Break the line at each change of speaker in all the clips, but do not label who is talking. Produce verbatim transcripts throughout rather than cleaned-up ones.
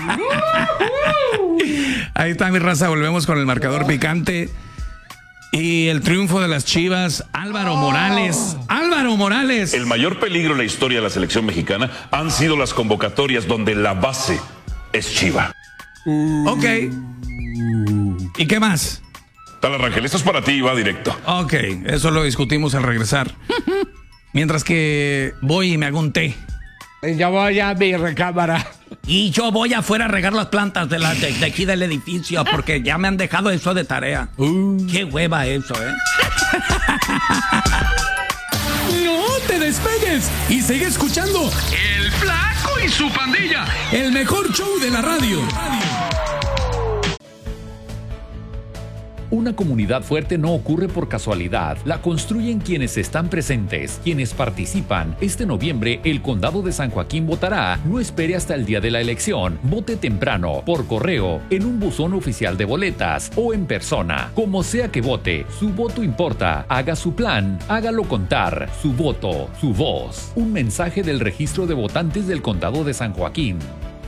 Ahí está, mi raza. Volvemos con el marcador picante. Y el triunfo de las Chivas. Álvaro Morales. Álvaro Morales.
El mayor peligro en la historia de la selección mexicana han sido las convocatorias donde la base es Chiva.
Ok. ¿Y qué más?
Tal Arrangel, esto es para ti y va directo.
Ok, eso lo discutimos al regresar. Mientras que voy y me hago un té.
Yo voy a mi recámara.
Y yo voy afuera a regar las plantas de, la, de, de aquí del edificio porque ya me han dejado eso de tarea. Uh. Qué hueva eso, ¿eh?
No te despegues y sigue escuchando El Flaco y su Pandilla, el mejor show de la radio.
Una comunidad fuerte no ocurre por casualidad, la construyen quienes están presentes, quienes participan. Este noviembre, el Condado de San Joaquín votará. No espere hasta el día de la elección. Vote temprano, por correo, en un buzón oficial de boletas o en persona. Como sea que vote, su voto importa. Haga su plan, hágalo contar. Su voto, su voz. Un mensaje del Registro de Votantes del Condado de San Joaquín.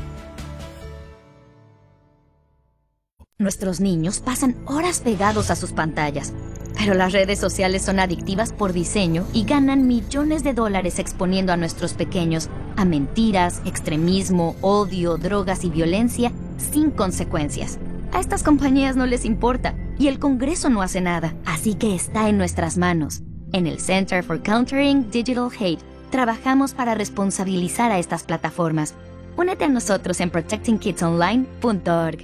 Nuestros niños pasan horas pegados a sus pantallas, pero las redes sociales son adictivas por diseño y ganan millones de dólares exponiendo a nuestros pequeños a mentiras, extremismo, odio, drogas y violencia sin consecuencias. A estas compañías no les importa y el Congreso no hace nada, así que está en nuestras manos. En el Center for Countering Digital Hate, trabajamos para responsabilizar a estas plataformas. Únete a nosotros en protecting kids online punto org.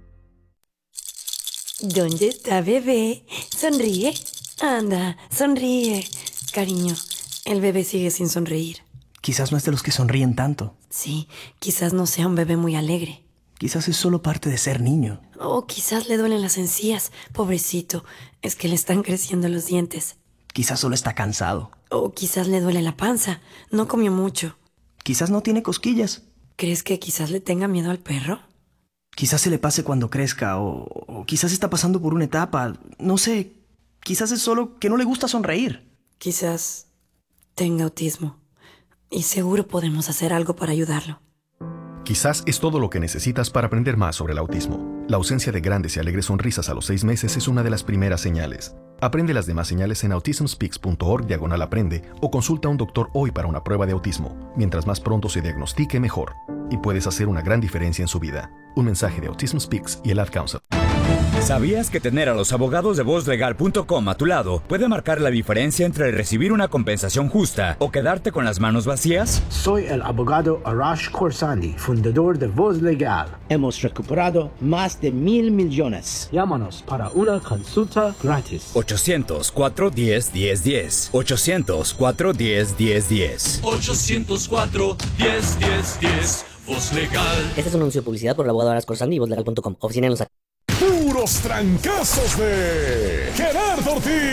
¿Dónde está bebé? Sonríe. Anda, sonríe. Cariño, el bebé sigue sin sonreír.
Quizás no es de los que sonríen tanto.
Sí, quizás no sea un bebé muy alegre.
Quizás es solo parte de ser niño.
O quizás le duelen las encías. Pobrecito, es que le están creciendo los dientes.
Quizás solo está cansado.
O quizás le duele la panza. No comió mucho.
Quizás no tiene cosquillas.
¿Crees que quizás le tenga miedo al perro?
Quizás se le pase cuando crezca, o, o quizás está pasando por una etapa. No sé, quizás es solo que no le gusta sonreír.
Quizás tenga autismo. Y seguro podemos hacer algo para ayudarlo.
Quizás es todo lo que necesitas para aprender más sobre el autismo. La ausencia de grandes y alegres sonrisas a los seis meses es una de las primeras señales. Aprende las demás señales en autism speaks punto org diagonal aprende o consulta a un doctor hoy para una prueba de autismo. Mientras más pronto se diagnostique, mejor. Y puedes hacer una gran diferencia en su vida. Un mensaje de Autism Speaks y el Ad Council.
¿Sabías que tener a los abogados de voz legal punto com a tu lado puede marcar la diferencia entre recibir una compensación justa o quedarte con las manos vacías?
Soy el abogado Arash Khorsandi, fundador de Voz Legal. Hemos recuperado más de mil millones. Llámanos para una consulta gratis.
ochocientos, cuatro diez, diez diez. ochocientos, cuatro diez, diez diez.
ochocientos cuatro, diez, diez, diez. Voz Legal.
Este es un anuncio de publicidad por el abogado Arash Khorsandi y voz legal punto com. Oficina en Los Ángeles.
Puros trancazos de Gerardo Ortiz.